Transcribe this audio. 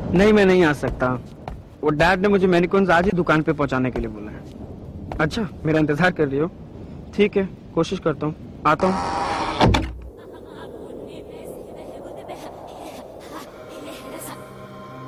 नहीं, मैं नहीं आ सकता। वो डैड ने मुझे मैनिक्विन्स आज ही दुकान पे पहुंचाने के लिए बोला है। अच्छा, मेरा इंतजार कर रही हो? ठीक है, कोशिश करता हूँ, आता हूँ।